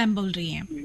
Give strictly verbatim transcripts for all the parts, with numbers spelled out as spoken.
Ma'am बोल रही हैं।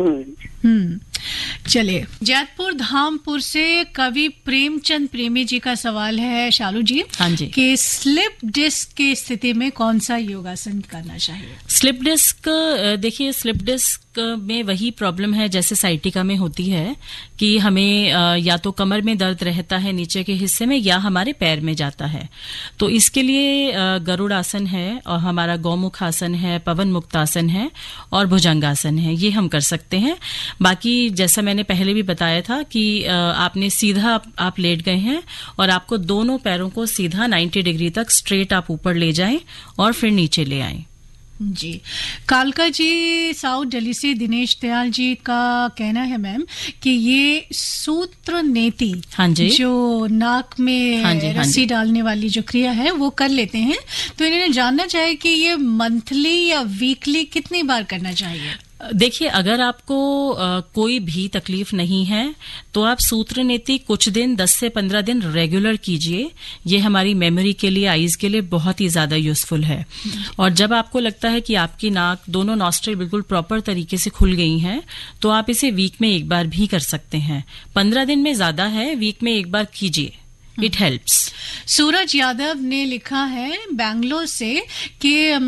हम्म चलिए, जैतपुर धामपुर से कवि प्रेमचंद प्रेमी जी का सवाल है शालू जी। हाँ जी। कि स्लिप डिस्क की स्थिति में कौन सा योगासन करना चाहिए? स्लिप डिस्क, देखिए स्लिप डिस्क में वही प्रॉब्लम है जैसे साइटिका में होती है कि हमें या तो कमर में दर्द रहता है नीचे के हिस्से में या हमारे पैर में जाता है। तो इसके लिए गरुड़ आसन है और हमारा गौमुख आसन है, पवन मुक्तासन है और भुजंगासन है, ये हम कर सकते हैं। बाकी जैसा मैंने पहले भी बताया था कि आपने सीधा आप, आप लेट गए हैं और आपको दोनों पैरों को सीधा नब्बे डिग्री तक स्ट्रेट आप ऊपर ले जाएं और फिर नीचे ले आएं। जी, कालका जी साउथ दिल्ली से दिनेश दयाल जी का कहना है मैम कि ये सूत्र नेति, हाँ जी, जो नाक में हाँ जी, रस्सी हाँ डालने वाली जो क्रिया है वो कर लेते हैं, तो इन्हें जानना चाहिए कि ये मंथली या वीकली कितनी बार करना चाहिए? देखिए, अगर आपको आ, कोई भी तकलीफ नहीं है तो आप सूत्र नेति कुछ दिन दस से पंद्रह दिन रेगुलर कीजिए। ये हमारी मेमोरी के लिए, आईज के लिए बहुत ही ज्यादा यूजफुल है। और जब आपको लगता है कि आपकी नाक, दोनों नॉस्ट्रिल बिल्कुल प्रॉपर तरीके से खुल गई हैं, तो आप इसे वीक में एक बार भी कर सकते हैं। पंद्रह दिन में ज्यादा है, वीक में एक बार कीजिए, इट हेल्प्स। सूरज यादव ने लिखा है बैंगलोर से कि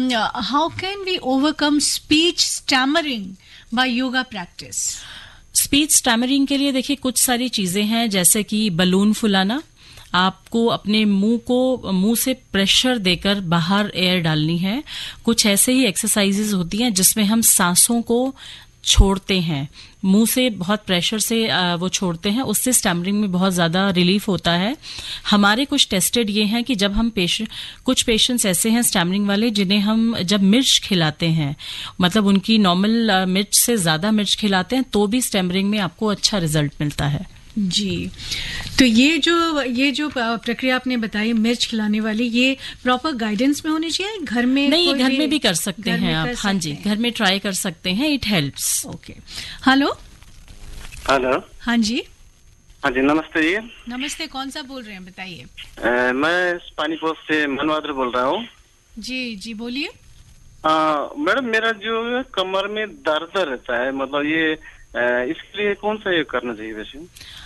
how can we overcome speech stammering bye yoga practice? Speech stammering के लिए देखिए कुछ सारी चीजें हैं, जैसे कि बलून फुलाना, आपको अपने मुंह को मुंह से प्रेशर देकर बाहर एयर डालनी है। कुछ ऐसे ही एक्सरसाइजेज होती हैं जिसमें हम सांसों को छोड़ते हैं, मुंह से बहुत प्रेशर से वो छोड़ते हैं, उससे स्टैमरिंग में बहुत ज्यादा रिलीफ होता है। हमारे कुछ टेस्टेड ये हैं कि जब हम पेशेंट, कुछ पेशेंट्स ऐसे हैं स्टैमरिंग वाले जिन्हें हम जब मिर्च खिलाते हैं, मतलब उनकी नॉर्मल मिर्च से ज्यादा मिर्च खिलाते हैं, तो भी स्टैमरिंग में आपको अच्छा रिजल्ट मिलता है। जी, तो ये जो ये जो प्रक्रिया आपने बताई मिर्च खिलाने वाली, ये प्रॉपर गाइडेंस में होनी चाहिए? घर में नहीं, घर में भी कर सकते हैं आप। हाँ जी, घर में ट्राई कर सकते हैं, it helps. Okay, hello hello, हाँ जी, हाँ जी, नमस्ते जी। नमस्ते, कौन सा बोल रहे हैं बताइए? मैं पानीपत से मनवादर बोल रहा हूँ। जी जी बोलिए। मैडम, मेरा जो कमर में दर्द रहता है, मतलब ये इसके लिए कौन सा योग करना चाहिए वैसे?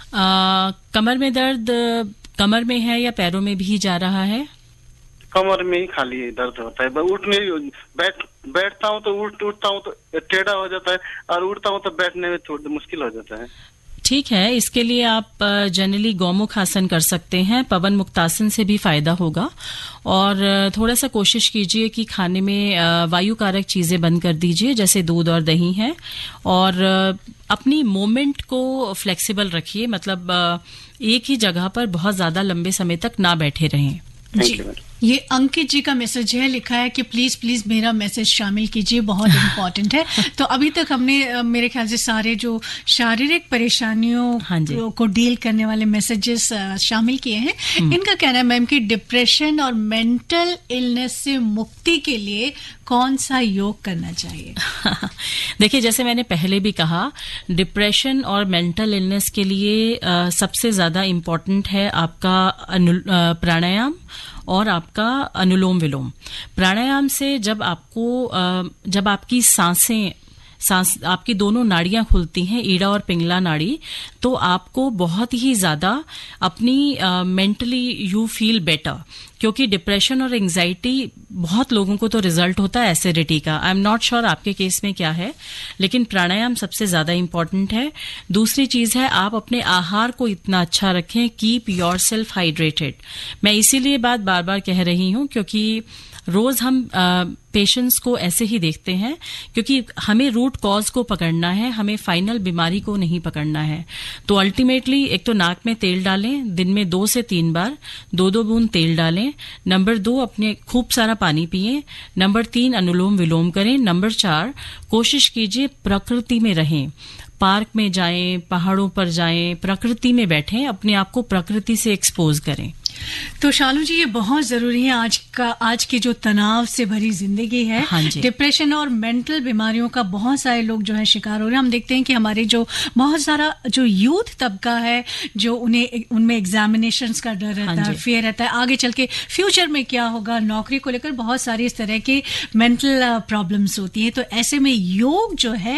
आ, कमर में दर्द कमर में है या पैरों में भी जा रहा है? कमर में ही खाली दर्द होता है। उठने बैठ बैठता हूँ तो उठ उठता हूँ तो टेढ़ा हो जाता है और उठता हूँ तो बैठने में थोड़ा मुश्किल हो जाता है। ठीक है, इसके लिए आप जनरली गौमुख आसन कर सकते हैं, पवन मुक्तासन से भी फायदा होगा। और थोड़ा सा कोशिश कीजिए कि खाने में वायु कारक चीजें बंद कर दीजिए, जैसे दूध और दही है। और अपनी मूवमेंट को फ्लेक्सिबल रखिए, मतलब एक ही जगह पर बहुत ज्यादा लंबे समय तक ना बैठे रहें। जी, ये अंकित जी का मैसेज है, लिखा है कि प्लीज प्लीज मेरा मैसेज शामिल कीजिए, बहुत इम्पोर्टेंट है। तो अभी तक हमने मेरे ख्याल से सारे जो शारीरिक परेशानियों हाँ को डील करने वाले मैसेजेस शामिल किए हैं। इनका कहना है मैम कि डिप्रेशन और मेंटल इलनेस से मुक्ति के लिए कौन सा योग करना चाहिए? देखिए, जैसे मैंने पहले भी कहा, डिप्रेशन और मेंटल इलनेस के लिए आ, सबसे ज्यादा इम्पोर्टेंट है आपका प्राणायाम और आपका अनुलोम विलोम। प्राणायाम से जब आपको जब आपकी सांसें सांस आपकी दोनों नाड़ियां खुलती हैं, ईड़ा और पिंगला नाड़ी, तो आपको बहुत ही ज्यादा अपनी मेंटली यू फील बेटर। क्योंकि डिप्रेशन और एंजाइटी बहुत लोगों को तो रिजल्ट होता है एसिडिटी का। आई एम नॉट श्योर आपके केस में क्या है, लेकिन प्राणायाम सबसे ज्यादा इंपॉर्टेंट है। दूसरी चीज है, आप अपने आहार को इतना अच्छा रखें, कीप योर सेल्फ हाइड्रेटेड। मैं इसीलिए बात बार बार कह रही हूं क्योंकि रोज हम पेशेंट्स को ऐसे ही देखते हैं, क्योंकि हमें रूट कॉज को पकड़ना है, हमें फाइनल बीमारी को नहीं पकड़ना है। तो अल्टीमेटली एक तो नाक में तेल डालें, दिन में दो से तीन बार दो दो बूंद तेल डालें। नंबर दो, अपने खूब सारा पानी पिए। नंबर तीन, अनुलोम विलोम करें। नंबर चार, कोशिश कीजिए प्रकृति में रहें, पार्क में जाएं, पहाड़ों पर जाएं, प्रकृति में बैठें, अपने आप को प्रकृति से एक्सपोज करें। तो शालू जी, ये बहुत जरूरी है। आज का आज की जो तनाव से भरी जिंदगी है, हाँ, डिप्रेशन और मेंटल बीमारियों का बहुत सारे लोग जो है शिकार हो रहे हैं। हम देखते हैं कि हमारे जो बहुत सारा जो यूथ तबका है, जो उन्हें उनमें एग्जामिनेशंस का डर रहता है, फियर रहता है, आगे चल के फ्यूचर में क्या होगा, नौकरी को लेकर बहुत सारी इस तरह की मेंटल प्रॉब्लम्स होती है। तो ऐसे में योग जो है